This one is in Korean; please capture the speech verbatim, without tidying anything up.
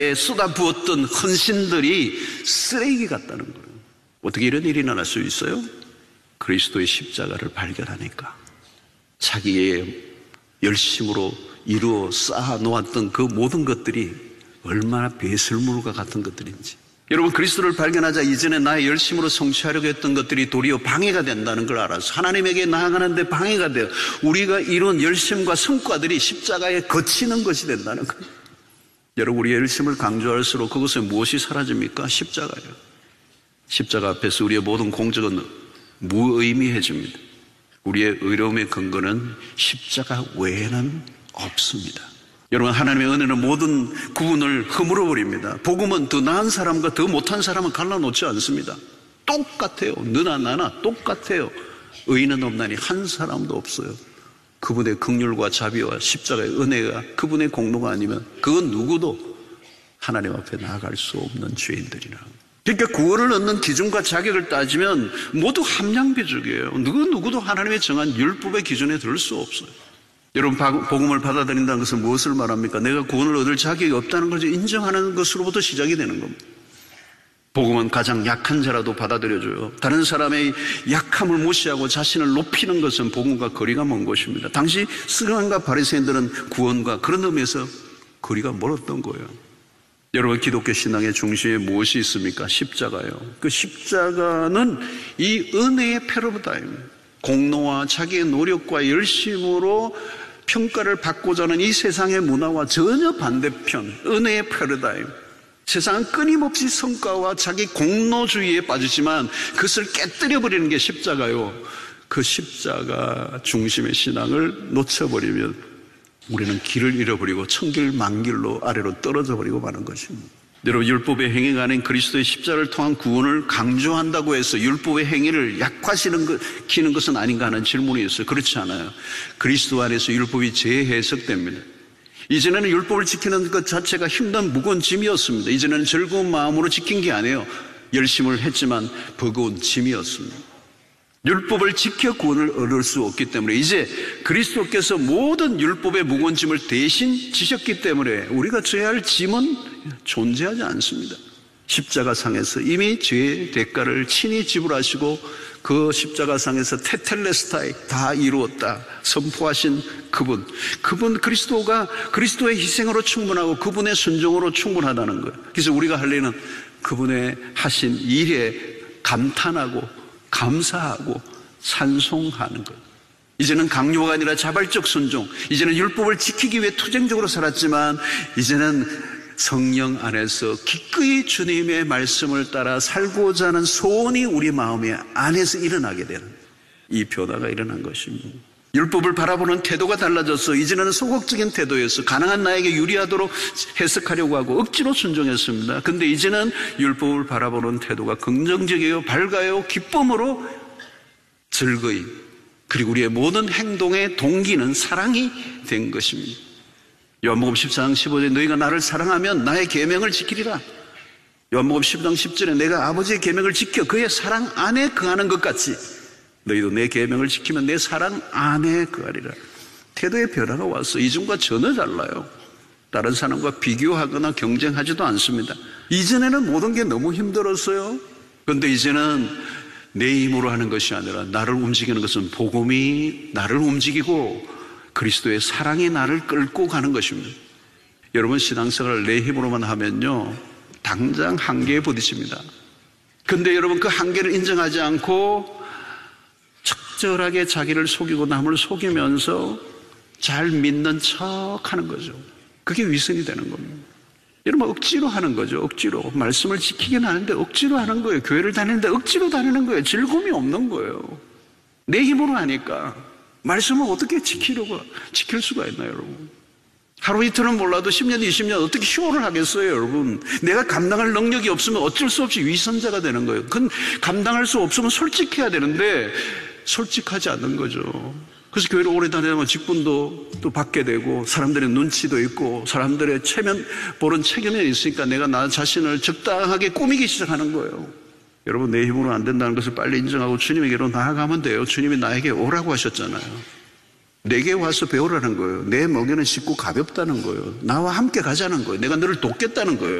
쏟아부었던 헌신들이 쓰레기 같다는 거예요. 어떻게 이런 일이 일어날 수 있어요? 그리스도의 십자가를 발견하니까. 자기의 열심으로 이루어 쌓아놓았던 그 모든 것들이 얼마나 배설물과 같은 것들인지. 여러분, 그리스도를 발견하자 이전에 나의 열심으로 성취하려고 했던 것들이 도리어 방해가 된다는 걸 알아서 하나님에게 나아가는데 방해가 돼요. 우리가 이룬 열심과 성과들이 십자가에 거치는 것이 된다는 거예요. 여러분, 우리의 열심을 강조할수록 그것에 무엇이 사라집니까? 십자가예요. 십자가 앞에서 우리의 모든 공적은 무의미해집니다. 우리의 의로움의 근거는 십자가 외에는 없습니다. 여러분, 하나님의 은혜는 모든 구분을 허물어 버립니다. 복음은 더 나은 사람과 더 못한 사람은 갈라놓지 않습니다. 똑같아요. 너나 나나 똑같아요. 의인은 없나니 한 사람도 없어요. 그분의 긍휼과 자비와 십자가의 은혜가 그분의 공로가 아니면 그건 누구도 하나님 앞에 나아갈 수 없는 죄인들이라. 그러니까 구원을 얻는 기준과 자격을 따지면 모두 함량비적이에요. 누구 누구도 하나님의 정한 율법의 기준에 들 수 없어요. 여러분, 복음을 받아들인다는 것은 무엇을 말합니까? 내가 구원을 얻을 자격이 없다는 것을 인정하는 것으로부터 시작이 되는 겁니다. 복음은 가장 약한 자라도 받아들여줘요. 다른 사람의 약함을 무시하고 자신을 높이는 것은 복음과 거리가 먼 것입니다. 당시 서기관과 바리새인들은 구원과 그런 의미에서 거리가 멀었던 거예요. 여러분, 기독교 신앙의 중심에 무엇이 있습니까? 십자가요. 그 십자가는 이 은혜의 패러다임, 공로와 자기의 노력과 열심으로 평가를 받고자 하는 이 세상의 문화와 전혀 반대편, 은혜의 패러다임. 세상은 끊임없이 성과와 자기 공로주의에 빠지지만 그것을 깨뜨려버리는 게 십자가요. 그 십자가 중심의 신앙을 놓쳐버리면 우리는 길을 잃어버리고 천길 만길로 아래로 떨어져 버리고 마는 것입니다. 여러분, 율법의 행위가 아닌 그리스도의 십자가를 통한 구원을 강조한다고 해서 율법의 행위를 약화시키는 것, 키는 것은 아닌가 하는 질문이 있어요. 그렇지 않아요. 그리스도 안에서 율법이 재해석됩니다. 이전에는 율법을 지키는 것 자체가 힘든 무거운 짐이었습니다. 이전에는 즐거운 마음으로 지킨 게 아니에요. 열심을 했지만 버거운 짐이었습니다. 율법을 지켜 구원을 얻을 수 없기 때문에 이제 그리스도께서 모든 율법의 무거운 짐을 대신 지셨기 때문에 우리가 져야 할 짐은 존재하지 않습니다. 십자가상에서 이미 죄의 대가를 친히 지불하시고 그 십자가상에서 테텔레스타이 다 이루었다 선포하신 그분, 그분 그리스도가 그리스도의 희생으로 충분하고 그분의 순종으로 충분하다는 거예요. 그래서 우리가 할 일은 그분의 하신 일에 감탄하고 감사하고 찬송하는 거예요. 이제는 강요가 아니라 자발적 순종, 이제는 율법을 지키기 위해 투쟁적으로 살았지만 이제는 성령 안에서 기꺼이 주님의 말씀을 따라 살고자 하는 소원이 우리 마음에 안에서 일어나게 되는 이 변화가 일어난 것입니다. 율법을 바라보는 태도가 달라져서 이제는 소극적인 태도였어. 가능한 나에게 유리하도록 해석하려고 하고 억지로 순종했습니다. 근데 이제는 율법을 바라보는 태도가 긍정적이에요. 밝아요. 기쁨으로 즐거이, 그리고 우리의 모든 행동의 동기는 사랑이 된 것입니다. 요한복음 십사 장 십오 절에 너희가 나를 사랑하면 나의 계명을 지키리라. 요한복음 십오 장 십 절에 내가 아버지의 계명을 지켜 그의 사랑 안에 거하는 것 같이 너희도 내 계명을 지키면 내 사랑 안에 거하리라. 태도의 변화가 왔어. 이전과 전혀 달라요. 다른 사람과 비교하거나 경쟁하지도 않습니다. 이전에는 모든 게 너무 힘들었어요. 그런데 이제는 내 힘으로 하는 것이 아니라 나를 움직이는 것은 복음이 나를 움직이고 그리스도의 사랑이 나를 끌고 가는 것입니다. 여러분, 신앙생활을 내 힘으로만 하면요 당장 한계에 부딪힙니다. 그런데 여러분, 그 한계를 인정하지 않고 적절하게 자기를 속이고 남을 속이면서 잘 믿는 척하는 거죠. 그게 위선이 되는 겁니다. 여러분, 억지로 하는 거죠. 억지로 말씀을 지키긴 하는데 억지로 하는 거예요. 교회를 다니는데 억지로 다니는 거예요. 즐거움이 없는 거예요. 내 힘으로 하니까. 말씀을 어떻게 지키려고 지킬 수가 있나요, 여러분? 하루 이틀은 몰라도 십 년, 이십 년 어떻게 쇼를 하겠어요, 여러분? 내가 감당할 능력이 없으면 어쩔 수 없이 위선자가 되는 거예요. 그건 감당할 수 없으면 솔직해야 되는데 솔직하지 않는 거죠. 그래서 교회를 오래 다니면 직분도 또 받게 되고 사람들의 눈치도 있고 사람들의 체면 보는 체면이 있으니까 내가 나 자신을 적당하게 꾸미기 시작하는 거예요. 여러분, 내 힘으로 안 된다는 것을 빨리 인정하고 주님에게로 나아가면 돼요. 주님이 나에게 오라고 하셨잖아요. 내게 와서 배우라는 거예요. 내 멍에는 쉽고 가볍다는 거예요. 나와 함께 가자는 거예요. 내가 너를 돕겠다는 거예요.